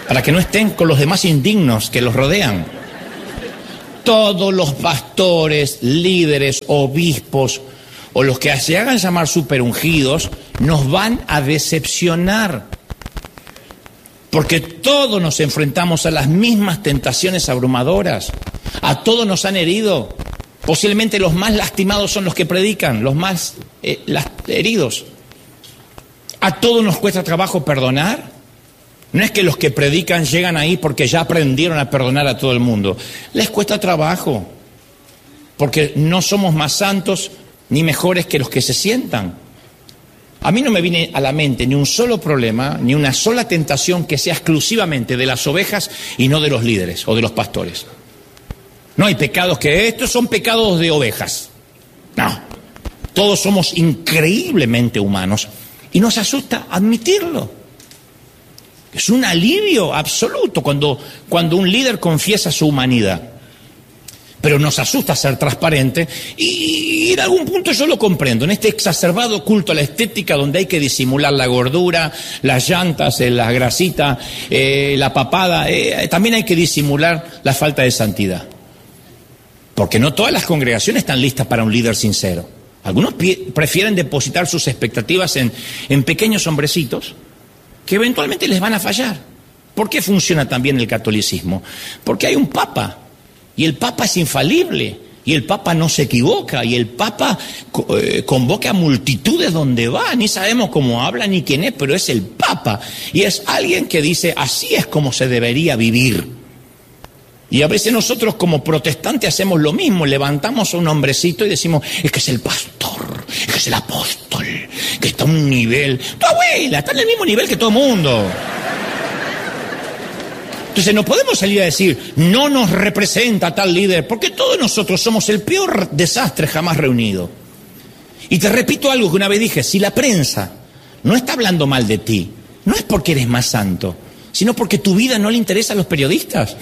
para que no estén con los demás indignos que los rodean. Todos los pastores, líderes, obispos o los que se hagan llamar superungidos nos van a decepcionar. Porque todos nos enfrentamos a las mismas tentaciones abrumadoras. A todos nos han herido. Posiblemente los más lastimados son los que predican, los más eh, las, heridos. A todos nos cuesta trabajo perdonar. No es que los que predican llegan ahí porque ya aprendieron a perdonar a todo el mundo. Les cuesta trabajo. Porque no somos más santos ni mejores que los que se sientan. A mí no me viene a la mente ni un solo problema, ni una sola tentación que sea exclusivamente de las ovejas y no de los líderes o de los pastores. No hay pecados que estos son pecados de ovejas. No. Todos somos increíblemente humanos y nos asusta admitirlo. Es un alivio absoluto cuando, cuando un líder confiesa su humanidad. Pero nos asusta ser transparente y, y en algún punto yo lo comprendo. En este exacerbado culto a la estética donde hay que disimular la gordura, las llantas, eh, la grasita, eh, la papada, eh, también hay que disimular la falta de santidad. Porque no todas las congregaciones están listas para un líder sincero. Algunos prefieren depositar sus expectativas en, en pequeños hombrecitos que eventualmente les van a fallar. ¿Por qué funciona también el catolicismo? Porque hay un papa. Y el Papa es infalible, y el Papa no se equivoca, y el Papa eh, convoca a multitudes donde va, ni sabemos cómo habla ni quién es, pero es el Papa, y es alguien que dice, así es como se debería vivir. Y a veces nosotros como protestantes hacemos lo mismo, levantamos a un hombrecito y decimos, es que es el pastor, es que es el apóstol, que está a un nivel, tu abuela está en el mismo nivel que todo el mundo. Entonces no podemos salir a decir, no nos representa tal líder, porque todos nosotros somos el peor desastre jamás reunido. Y te repito algo que una vez dije, si la prensa no está hablando mal de ti, no es porque eres más santo, sino porque tu vida no le interesa a los periodistas.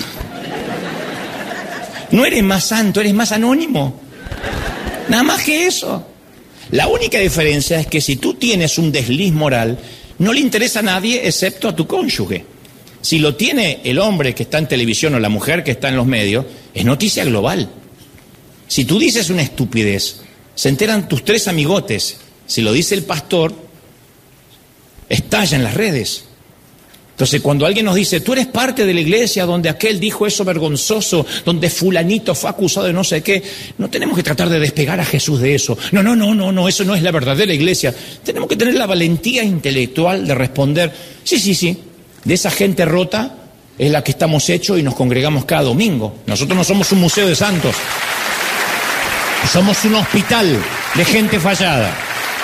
No eres más santo, eres más anónimo. Nada más que eso. La única diferencia es que si tú tienes un desliz moral, no le interesa a nadie excepto a tu cónyuge. Si lo tiene el hombre que está en televisión o la mujer que está en los medios, es noticia global. Si tú dices una estupidez, se enteran tus tres amigotes. Si lo dice el pastor, estalla en las redes. Entonces, cuando alguien nos dice, tú eres parte de la iglesia donde aquel dijo eso vergonzoso, donde fulanito fue acusado de no sé qué, no tenemos que tratar de despegar a Jesús de eso. No, no, no, no, no, eso no es la verdadera iglesia. Tenemos que tener la valentía intelectual de responder, sí, sí, sí. De esa gente rota es la que estamos hechos y nos congregamos cada domingo. Nosotros no somos un museo de santos. Somos un hospital de gente fallada.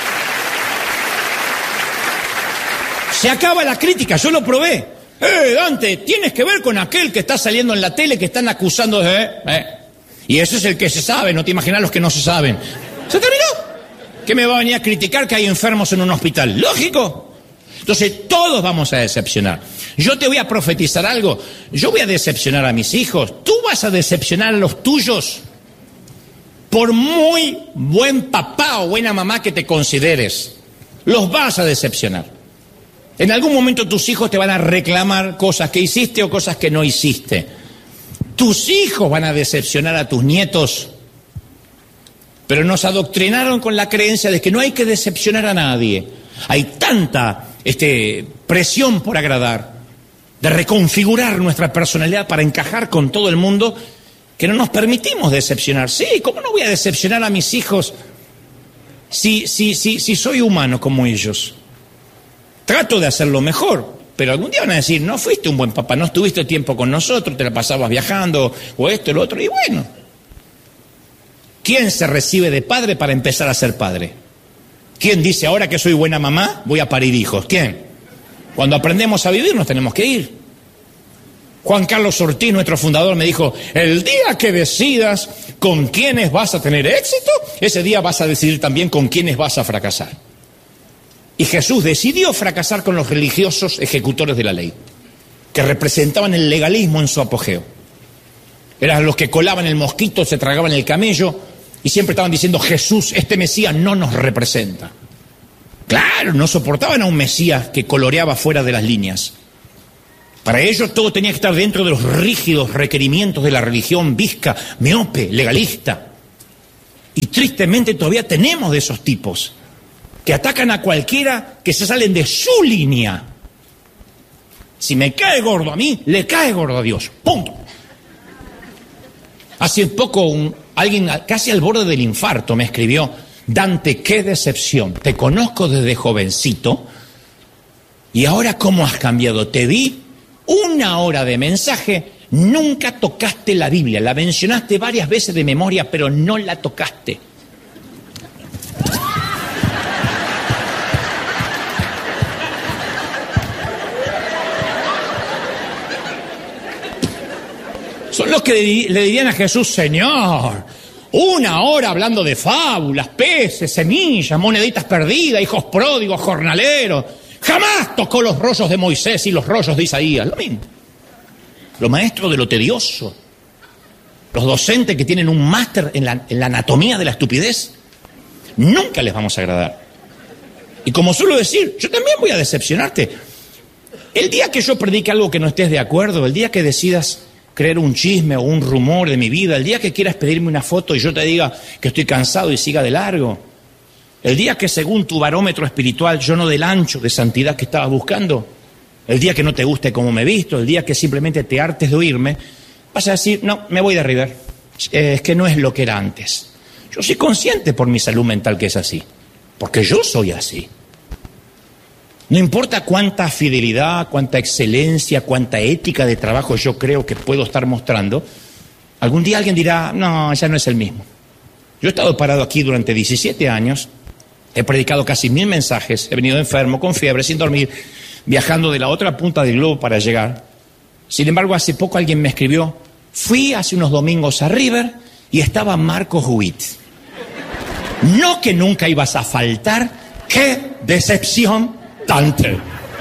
Se acaba la crítica, yo lo probé. Eh, Dante, tienes que ver con aquel que está saliendo en la tele que están acusando de... Eh, y ese es el que se sabe, no te imaginas los que no se saben. ¿Se terminó? ¿Qué me va a venir a criticar que hay enfermos en un hospital? Lógico. Entonces todos vamos a decepcionar. Yo te voy a profetizar algo. Yo voy a decepcionar a mis hijos. Tú vas a decepcionar a los tuyos. Por muy buen papá o buena mamá que te consideres, los vas a decepcionar. En algún momento tus hijos te van a reclamar cosas que hiciste o cosas que no hiciste. Tus hijos van a decepcionar a tus nietos. Pero nos adoctrinaron con la creencia de que no hay que decepcionar a nadie. Hay tanta este, presión por agradar, de reconfigurar nuestra personalidad para encajar con todo el mundo, que no nos permitimos decepcionar. Sí, ¿cómo no voy a decepcionar a mis hijos si, si, si, si soy humano como ellos? Trato de hacerlo mejor, pero algún día van a decir, no fuiste un buen papá, no estuviste tiempo con nosotros, te la pasabas viajando, o esto, lo otro, y bueno. ¿Quién se recibe de padre para empezar a ser padre? ¿Quién dice, ahora que soy buena mamá, voy a parir hijos? ¿Quién? Cuando aprendemos a vivir nos tenemos que ir. Juan Carlos Ortiz, nuestro fundador, me dijo, el día que decidas con quiénes vas a tener éxito, ese día vas a decidir también con quiénes vas a fracasar. Y Jesús decidió fracasar con los religiosos ejecutores de la ley, que representaban el legalismo en su apogeo. Eran los que colaban el mosquito, se tragaban el camello, y siempre estaban diciendo, Jesús, este Mesías no nos representa. Claro, no soportaban a un Mesías que coloreaba fuera de las líneas. Para ellos todo tenía que estar dentro de los rígidos requerimientos de la religión visca, miope, legalista. Y tristemente todavía tenemos de esos tipos que atacan a cualquiera que se salen de su línea. Si me cae gordo a mí, le cae gordo a Dios. Punto. Hace poco un, alguien casi al borde del infarto me escribió: Dante, qué decepción. Te conozco desde jovencito y ahora cómo has cambiado. Te vi una hora de mensaje, nunca tocaste la Biblia. La mencionaste varias veces de memoria, pero no la tocaste. Son los que le dirían a Jesús: Señor, una hora hablando de fábulas, peces, semillas, moneditas perdidas, hijos pródigos, jornaleros. Jamás tocó los rollos de Moisés y los rollos de Isaías. Lo mismo. Los maestros de lo tedioso. Los docentes que tienen un máster en la, en la anatomía de la estupidez. Nunca les vamos a agradar. Y como suelo decir, yo también voy a decepcionarte. El día que yo predique algo que no estés de acuerdo, el día que decidas creer un chisme o un rumor de mi vida, el día que quieras pedirme una foto y yo te diga que estoy cansado y siga de largo, el día que según tu barómetro espiritual yo no dé el ancho de santidad que estabas buscando, el día que no te guste cómo me he visto, el día que simplemente te hartes de oírme, vas a decir: no, me voy de River, eh, es que no es lo que era antes. Yo soy consciente por mi salud mental que es así, porque yo soy así. No importa cuánta fidelidad, cuánta excelencia, cuánta ética de trabajo yo creo que puedo estar mostrando, algún día alguien dirá: no, ya no es el mismo. Yo he estado parado aquí durante diecisiete años, he predicado casi mil mensajes, he venido enfermo, con fiebre, sin dormir, viajando de la otra punta del globo para llegar. Sin embargo, hace poco alguien me escribió: fui hace unos domingos a River y estaba Marcos Witt. No que nunca ibas a faltar, qué decepción, Dante.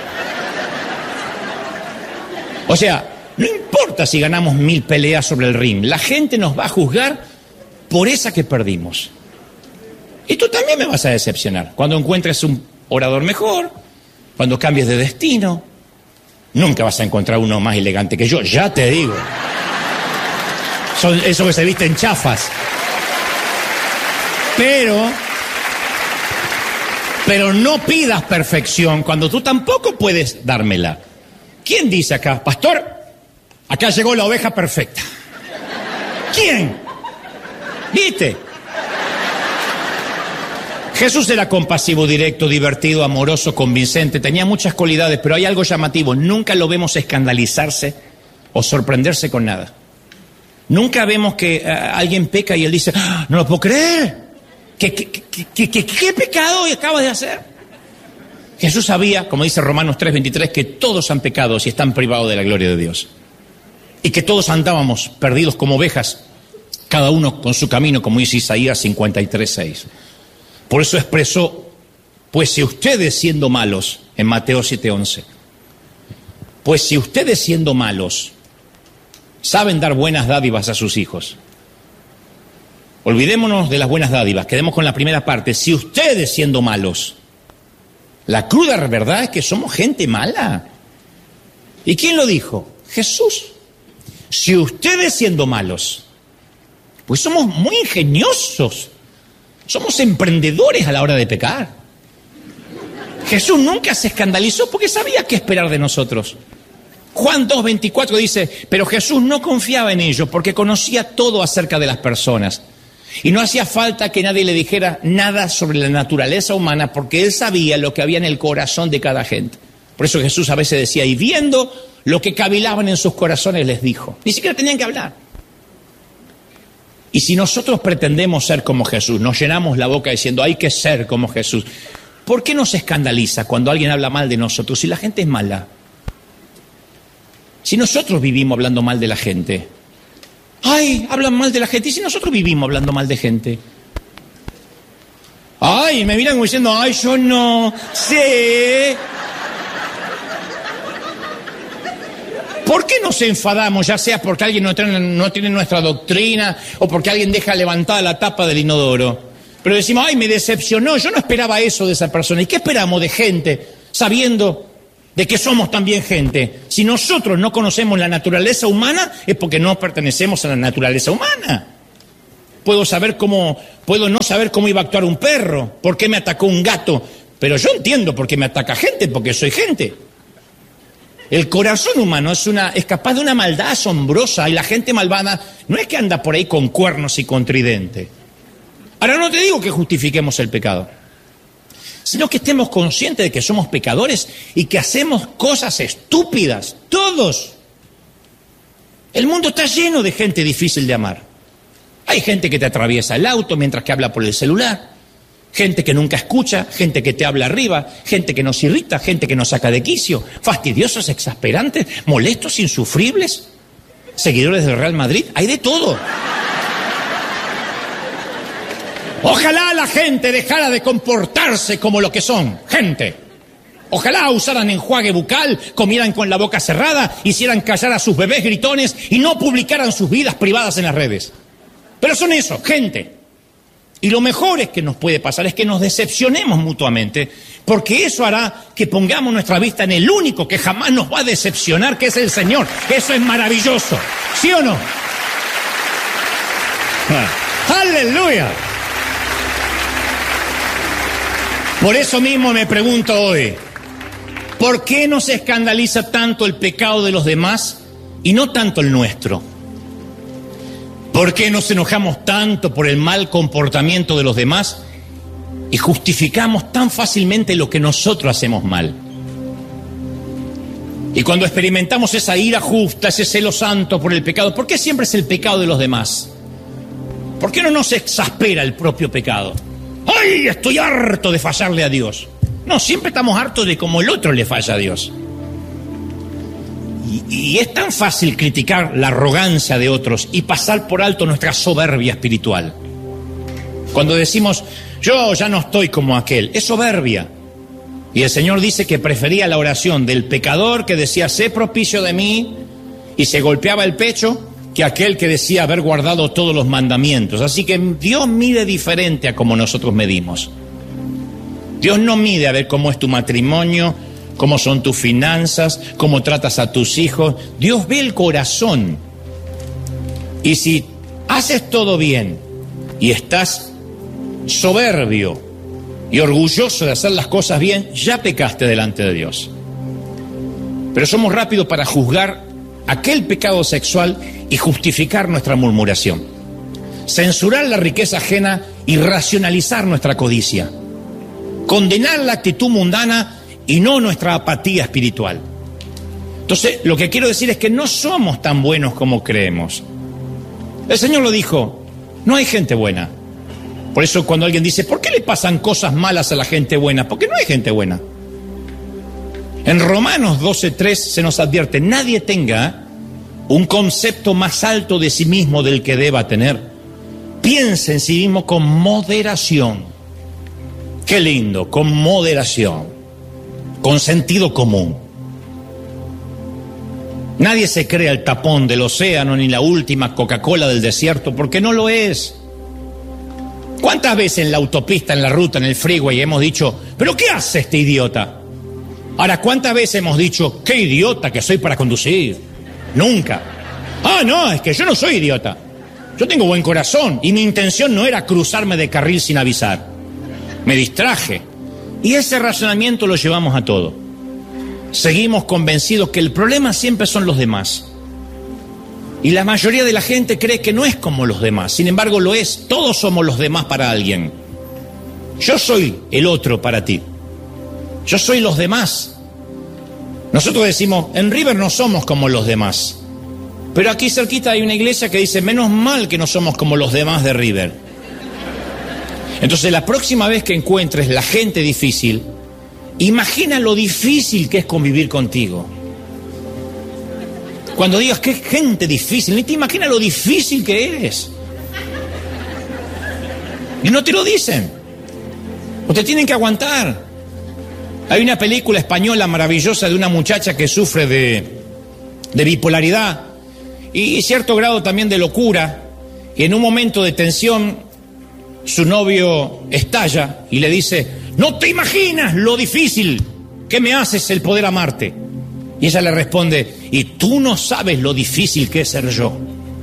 O sea, no importa si ganamos mil peleas sobre el ring, la gente nos va a juzgar por esa que perdimos. Y tú también me vas a decepcionar cuando encuentres un orador mejor, cuando cambies de destino. Nunca vas a encontrar uno más elegante que yo, ya te digo. Son esos que se visten chafas. Pero, pero no pidas perfección cuando tú tampoco puedes dármela. ¿Quién dice acá: pastor, acá llegó la oveja perfecta? ¿Quién? ¿Viste? Jesús era compasivo, directo, divertido, amoroso, convincente, tenía muchas cualidades, pero hay algo llamativo: nunca lo vemos escandalizarse o sorprenderse con nada. Nunca vemos que uh, alguien peca y él dice: ¡ah, no lo puedo creer! ¿Qué, qué, qué, qué, qué, qué pecado acabas de hacer? Jesús sabía, como dice Romanos tres veintitrés, que todos han pecado y están privados de la gloria de Dios. Y que todos andábamos perdidos como ovejas, cada uno con su camino, como dice Isaías cincuenta y tres seis. Por eso expresó: pues si ustedes siendo malos, en Mateo siete once, pues si ustedes siendo malos saben dar buenas dádivas a sus hijos. Olvidémonos de las buenas dádivas, quedemos con la primera parte. Si ustedes siendo malos, la cruda verdad es que somos gente mala. ¿Y quién lo dijo? Jesús. Si ustedes siendo malos, pues somos muy ingeniosos, somos emprendedores a la hora de pecar. Jesús nunca se escandalizó porque sabía qué esperar de nosotros. Juan dos veinticuatro dice: pero Jesús no confiaba en ellos porque conocía todo acerca de las personas. Y no hacía falta que nadie le dijera nada sobre la naturaleza humana porque él sabía lo que había en el corazón de cada gente. Por eso Jesús a veces decía: y viendo lo que cavilaban en sus corazones les dijo. Ni siquiera tenían que hablar. Y si nosotros pretendemos ser como Jesús, nos llenamos la boca diciendo: hay que ser como Jesús, ¿por qué nos escandaliza cuando alguien habla mal de nosotros si la gente es mala? Si nosotros vivimos hablando mal de la gente, ay, hablan mal de la gente. ¿Y si nosotros vivimos hablando mal de gente? Ay, me miran como diciendo: ay, yo no sé. ¿Por qué nos enfadamos? Ya sea porque alguien no tiene, no tiene nuestra doctrina o porque alguien deja levantada la tapa del inodoro. Pero decimos: ay, me decepcionó, yo no esperaba eso de esa persona. ¿Y qué esperamos de gente sabiendo de que somos también gente. Si nosotros no conocemos la naturaleza humana, es porque no pertenecemos a la naturaleza humana. Puedo saber cómo, puedo no saber cómo iba a actuar un perro, por qué me atacó un gato, pero yo entiendo por qué me ataca gente, porque soy gente. El corazón humano es, una, es capaz de una maldad asombrosa, y la gente malvada no es que anda por ahí con cuernos y con tridente. Ahora no te digo que justifiquemos el pecado, sino que estemos conscientes de que somos pecadores y que hacemos cosas estúpidas, todos. El mundo está lleno de gente difícil de amar. Hay gente que te atraviesa el auto mientras que habla por el celular, gente que nunca escucha, gente que te habla arriba, gente que nos irrita, gente que nos saca de quicio, fastidiosos, exasperantes, molestos, insufribles, seguidores del Real Madrid, hay de todo. Ojalá la gente dejara de comportarse como lo que son, gente. Ojalá usaran enjuague bucal, comieran con la boca cerrada, hicieran callar a sus bebés gritones y no publicaran sus vidas privadas en las redes. Pero son eso, gente. Y lo mejor es que nos puede pasar es que nos decepcionemos mutuamente, porque eso hará que pongamos nuestra vista en el único que jamás nos va a decepcionar, que es el Señor. Eso es maravilloso, ¿sí o no? Ah. ¡Aleluya! Por eso mismo me pregunto hoy, ¿por qué nos escandaliza tanto el pecado de los demás y no tanto el nuestro? ¿Por qué nos enojamos tanto por el mal comportamiento de los demás y justificamos tan fácilmente lo que nosotros hacemos mal? Y cuando experimentamos esa ira justa, ese celo santo por el pecado, ¿por qué siempre es el pecado de los demás? ¿Por qué no nos exaspera el propio pecado? ¡Ay, estoy harto de fallarle a Dios! No, siempre estamos hartos de cómo el otro le falla a Dios. Y, y es tan fácil criticar la arrogancia de otros y pasar por alto nuestra soberbia espiritual. Cuando decimos, yo ya no estoy como aquel, es soberbia. Y el Señor dice que prefería la oración del pecador que decía, sé propicio de mí, y se golpeaba el pecho, que aquel que decía haber guardado todos los mandamientos. Así que Dios mide diferente a como nosotros medimos. Dios no mide a ver cómo es tu matrimonio, cómo son tus finanzas, cómo tratas a tus hijos. Dios ve el corazón. Y si haces todo bien y estás soberbio y orgulloso de hacer las cosas bien, ya pecaste delante de Dios. Pero somos rápidos para juzgar aquel pecado sexual y justificar nuestra murmuración, censurar la riqueza ajena y racionalizar nuestra codicia, condenar la actitud mundana y no nuestra apatía espiritual. Entonces, lo que quiero decir es que no somos tan buenos como creemos. El Señor lo dijo, no hay gente buena. Por eso cuando alguien dice, ¿por qué le pasan cosas malas a la gente buena? Porque no hay gente buena. En Romanos doce tres se nos advierte, nadie tenga un concepto más alto de sí mismo del que deba tener. Piense en sí mismo con moderación. Qué lindo, con moderación, con sentido común. Nadie se crea el tapón del océano ni la última Coca-Cola del desierto, porque no lo es. ¿Cuántas veces en la autopista, en la ruta, en el freeway hemos dicho, ¿pero qué hace este idiota? Ahora, ¿cuántas veces hemos dicho, qué idiota que soy para conducir? Nunca. Ah, no, es que yo no soy idiota. Yo tengo buen corazón y mi intención no era cruzarme de carril sin avisar. Me distraje. Y ese razonamiento lo llevamos a todo. Seguimos convencidos que el problema siempre son los demás. Y la mayoría de la gente cree que no es como los demás. Sin embargo, lo es. Todos somos los demás para alguien. Yo soy el otro para ti. Yo soy los demás. Nosotros decimos, en River no somos como los demás. Pero aquí cerquita hay una iglesia que dice, menos mal que no somos como los demás de River. Entonces, la próxima vez que encuentres la gente difícil, imagina lo difícil que es convivir contigo. Cuando digas, qué gente difícil, ni te imaginas lo difícil que eres. Y no te lo dicen. O te tienen que aguantar. Hay una película española maravillosa de una muchacha que sufre de, de bipolaridad y cierto grado también de locura, y en un momento de tensión su novio estalla y le dice, no te imaginas lo difícil ¿qué me haces el poder amarte? Y ella le responde, y tú no sabes lo difícil que es ser yo.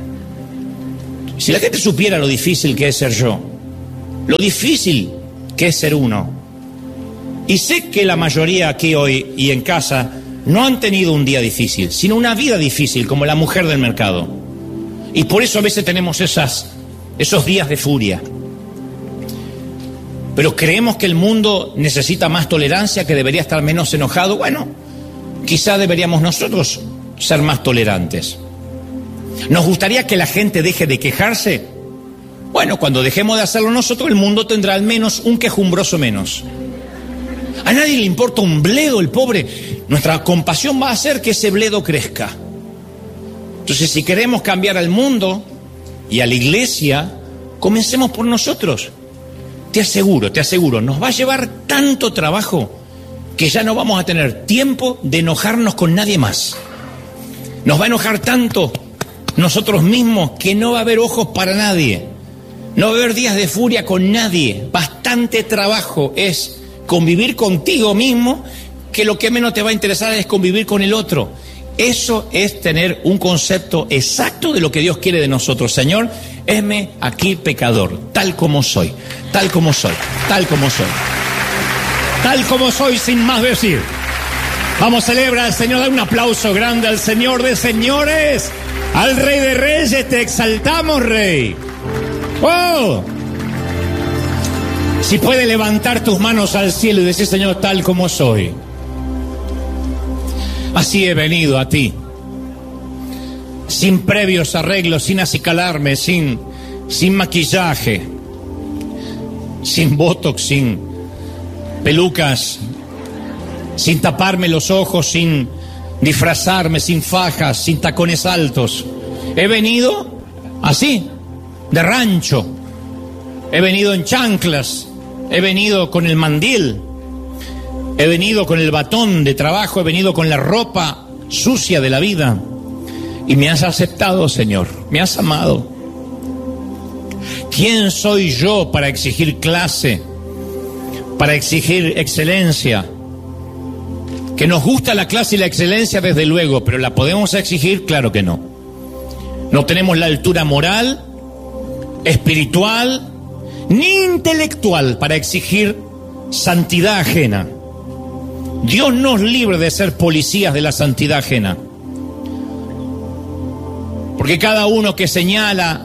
Si la gente supiera lo difícil que es ser yo, lo difícil que es ser uno. Y sé que la mayoría aquí hoy y en casa no han tenido un día difícil, sino una vida difícil, como la mujer del mercado. Y por eso a veces tenemos esas, esos días de furia. Pero creemos que el mundo necesita más tolerancia, que debería estar menos enojado. Bueno, quizá deberíamos nosotros ser más tolerantes. ¿Nos gustaría que la gente deje de quejarse? Bueno, cuando dejemos de hacerlo nosotros, el mundo tendrá al menos un quejumbroso menos. A nadie le importa un bledo, el pobre. Nuestra compasión va a hacer que ese bledo crezca. Entonces, si queremos cambiar al mundo y a la iglesia, comencemos por nosotros. Te aseguro, te aseguro, nos va a llevar tanto trabajo que ya no vamos a tener tiempo de enojarnos con nadie más. Nos va a enojar tanto nosotros mismos que no va a haber ojos para nadie. No va a haber días de furia con nadie. Bastante trabajo es convivir contigo mismo, que lo que menos te va a interesar es convivir con el otro. Eso es tener un concepto exacto de lo que Dios quiere de nosotros. Señor, heme aquí pecador, tal como soy, tal como soy, tal como soy. Tal como soy, sin más decir. Vamos, celebra al Señor, da un aplauso grande al Señor de señores, al Rey de Reyes, te exaltamos, Rey. ¡Oh! Si puedes levantar tus manos al cielo y decir, Señor, tal como soy. Así he venido a ti, sin previos arreglos, sin acicalarme, sin, sin maquillaje, sin botox, sin pelucas, sin taparme los ojos, sin disfrazarme, sin fajas, sin tacones altos. He venido así, de rancho, he venido en chanclas, he venido con el mandil. He venido con el batón de trabajo, he venido con la ropa sucia de la vida. Y me has aceptado, Señor, me has amado. ¿Quién soy yo para exigir clase, para exigir excelencia? Que nos gusta la clase y la excelencia, desde luego, pero ¿la podemos exigir? Claro que no. No tenemos la altura moral, espiritual, ni intelectual para exigir santidad ajena. Dios nos libre de ser policías de la santidad ajena. Porque cada uno que señala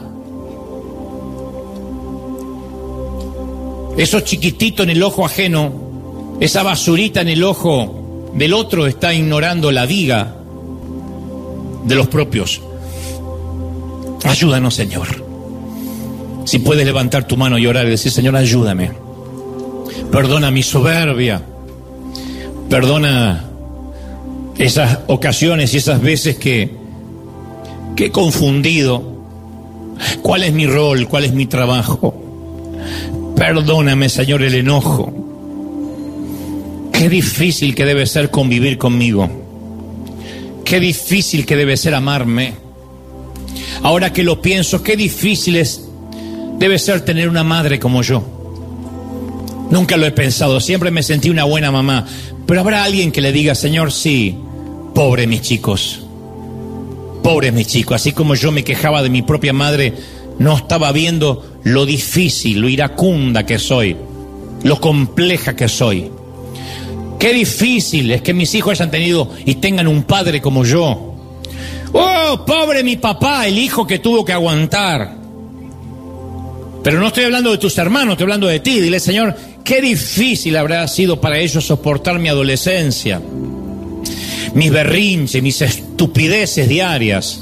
eso chiquitito en el ojo ajeno, esa basurita en el ojo del otro, está ignorando la viga de los propios. Ayúdanos, Señor. Si puedes levantar tu mano y orar y decir, Señor, ayúdame. Perdona mi soberbia. Perdona esas ocasiones y esas veces que, que he confundido cuál es mi rol, cuál es mi trabajo. Perdóname, Señor, el enojo. Qué difícil que debe ser convivir conmigo. Qué difícil que debe ser amarme. Ahora que lo pienso, qué difícil es, debe ser tener una madre como yo. Nunca lo he pensado, siempre me sentí una buena mamá. Pero habrá alguien que le diga, Señor, sí, pobre mis chicos, pobre mis chicos. Así como yo me quejaba de mi propia madre, no estaba viendo lo difícil, lo iracunda que soy, lo compleja que soy. Qué difícil es que mis hijos hayan tenido y tengan un padre como yo. Oh, pobre mi papá, el hijo que tuvo que aguantar. Pero no estoy hablando de tus hermanos, estoy hablando de ti. Dile, Señor, qué difícil habrá sido para ellos soportar mi adolescencia, mis berrinches, mis estupideces diarias.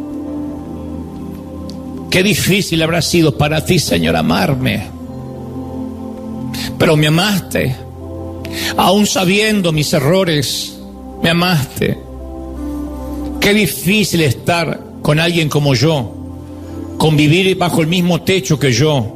Qué difícil habrá sido para ti, Señor, amarme. Pero me amaste, aún sabiendo mis errores, me amaste. Qué difícil estar con alguien como yo, convivir bajo el mismo techo que yo.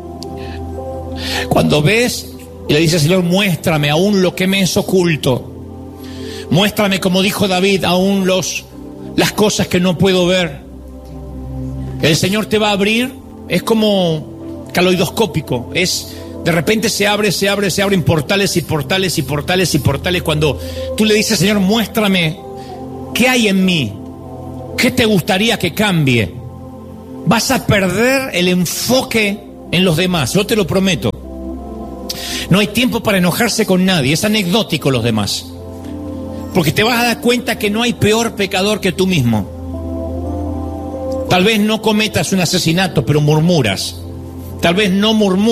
Cuando ves y le dices, Señor, muéstrame aún lo que me es oculto. Muéstrame, como dijo David, aún los, las cosas que no puedo ver. El Señor te va a abrir, es como caleidoscópico, es De repente se abre, se abre, se abren portales y portales y portales y portales. Cuando tú le dices, Señor, muéstrame qué hay en mí, qué te gustaría que cambie, vas a perder el enfoque en los demás, yo te lo prometo. No hay tiempo para enojarse con nadie, es anecdótico los demás. Porque te vas a dar cuenta que no hay peor pecador que tú mismo. Tal vez no cometas un asesinato, pero murmuras. Tal vez no murmuras.